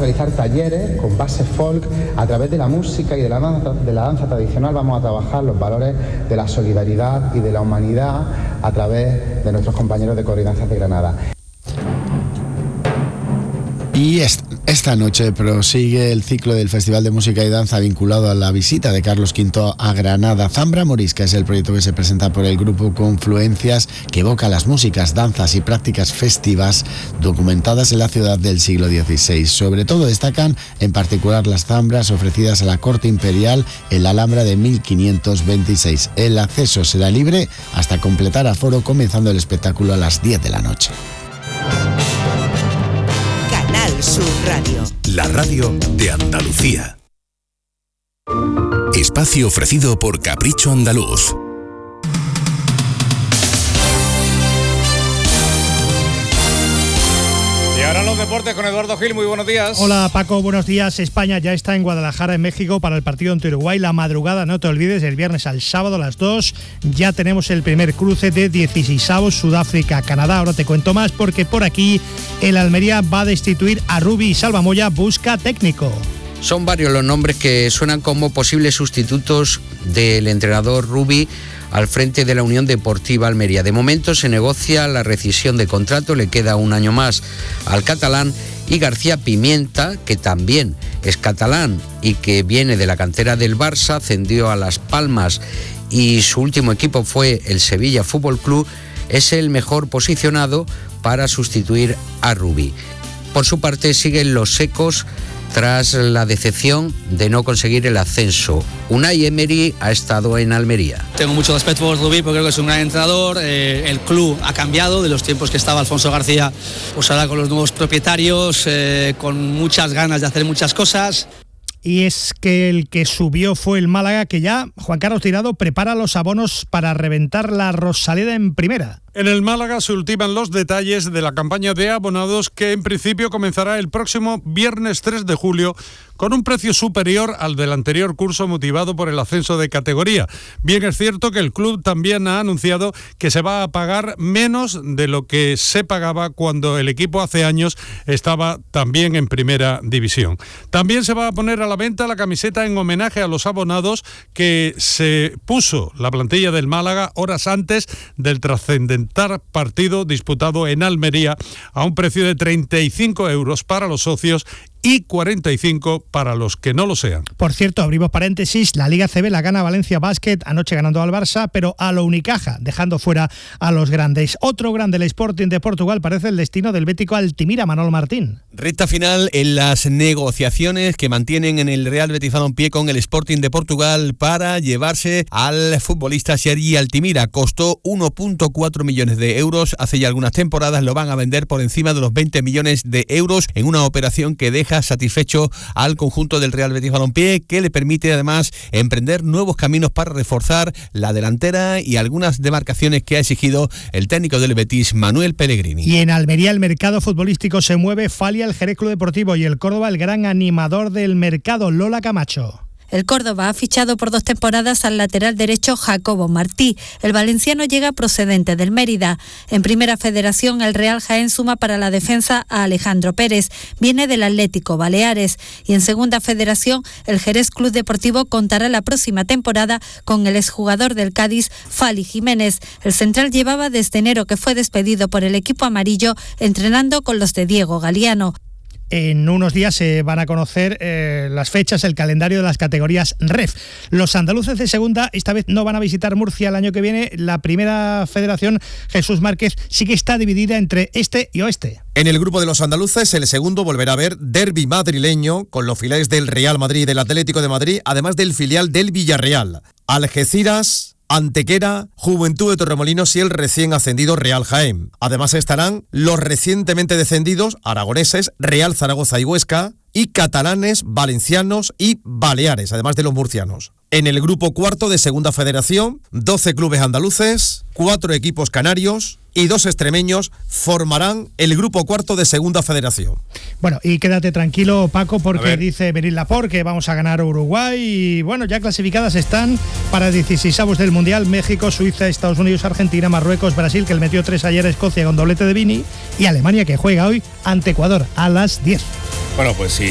realizar talleres con base folk. A través de la música y de la danza tradicional vamos a trabajar los valores de la solidaridad y de la humanidad a través de nuestros compañeros de Coro y Danzas de Granada. Y esta noche prosigue el ciclo del Festival de Música y Danza vinculado a la visita de Carlos V a Granada. Zambra Morisca es el proyecto que se presenta por el grupo Confluencias, que evoca las músicas, danzas y prácticas festivas documentadas en la ciudad del siglo XVI. Sobre todo destacan en particular las zambras ofrecidas a la corte imperial en la Alhambra de 1526. El acceso será libre hasta completar aforo, comenzando el espectáculo a las 10 de la noche. Sur Radio. La radio de Andalucía. Espacio ofrecido por Capricho Andaluz. Y ahora los deportes con Eduardo Gil. Muy buenos días. Hola Paco, buenos días. España ya está en Guadalajara, en México, para el partido ante Uruguay. La madrugada, no te olvides, del viernes al sábado a las 2. Ya tenemos el primer cruce de 16avos, Sudáfrica-Canadá. Ahora te cuento más porque por aquí el Almería va a destituir a Rubi y Salvamoya busca técnico. Son varios los nombres que suenan como posibles sustitutos del entrenador Rubi al frente de la Unión Deportiva Almería. De momento se negocia la rescisión de contrato, le queda un año más al catalán, y García Pimienta, que también es catalán y que viene de la cantera del Barça, ascendió a Las Palmas y su último equipo fue el Sevilla Fútbol Club, es el mejor posicionado para sustituir a Rubi. Por su parte siguen los secos tras la decepción de no conseguir el ascenso. Unai Emery ha estado en Almería. Tengo mucho respeto por Rubi porque creo que es un gran entrenador. El club ha cambiado de los tiempos que estaba Alfonso García, pues ahora con los nuevos propietarios, con muchas ganas de hacer muchas cosas. Y es que el que subió fue el Málaga, que ya Juan Carlos Tirado prepara los abonos para reventar la Rosaleda en primera. En el Málaga se ultiman los detalles de la campaña de abonados que en principio comenzará el próximo viernes 3 de julio con un precio superior al del anterior curso motivado por el ascenso de categoría. Bien es cierto que el club también ha anunciado que se va a pagar menos de lo que se pagaba cuando el equipo hace años estaba también en primera división. También se va a poner a la venta la camiseta en homenaje a los abonados que se puso la plantilla del Málaga horas antes del trascendental partido disputado en Almería a un precio de 35 euros para los socios y 45 para los que no lo sean. Por cierto, abrimos paréntesis, la Liga CB la gana Valencia Basket, anoche ganando al Barça, pero a lo Unicaja, dejando fuera a los grandes. Otro grande, el Sporting de Portugal, parece el destino del bético Altimira, Manolo Martín. Recta final en las negociaciones que mantienen en el Real Betis Balompié con el Sporting de Portugal para llevarse al futbolista Sergi Altimira. Costó 1,4 millones de euros hace ya algunas temporadas, lo van a vender por encima de los 20 millones de euros en una operación que deja satisfecho al conjunto del Real Betis Balompié, que le permite además emprender nuevos caminos para reforzar la delantera y algunas demarcaciones que ha exigido el técnico del Betis, Manuel Pellegrini. Y en Almería el mercado futbolístico se mueve, Falia, el Jerez Club Deportivo, y el Córdoba, el gran animador del mercado, Lola Camacho. El Córdoba ha fichado por 2 temporadas al lateral derecho Jacobo Martí. El valenciano llega procedente del Mérida. En Primera Federación, el Real Jaén suma para la defensa a Alejandro Pérez. Viene del Atlético Baleares. Y en Segunda Federación, el Jerez Club Deportivo contará la próxima temporada con el exjugador del Cádiz, Fali Jiménez. El central llevaba desde enero que fue despedido por el equipo amarillo, entrenando con los de Diego Galiano. En unos días se van a conocer las fechas, el calendario de las categorías REF. Los andaluces de segunda esta vez no van a visitar Murcia el año que viene. La Primera Federación, Jesús Márquez, sí que está dividida entre este y oeste. En el grupo de los andaluces, el segundo volverá a ver derbi madrileño con los filiales del Real Madrid y del Atlético de Madrid, además del filial del Villarreal. Algeciras, Antequera, Juventud de Torremolinos y el recién ascendido Real Jaén. Además estarán los recientemente descendidos aragoneses Real Zaragoza y Huesca, y catalanes, valencianos y baleares, además de los murcianos. En el grupo cuarto de Segunda Federación, 12 clubes andaluces, 4 equipos canarios y 2 extremeños formarán el grupo cuarto de Segunda Federación. Bueno, y quédate tranquilo, Paco, porque dice Benil Laporte que vamos a ganar Uruguay. Y bueno, ya clasificadas están para 16avos del Mundial: México, Suiza, Estados Unidos, Argentina, Marruecos, Brasil, que le metió 3 ayer a Escocia con doblete de Vini, y Alemania, que juega hoy ante Ecuador a las 10. Bueno, pues sí.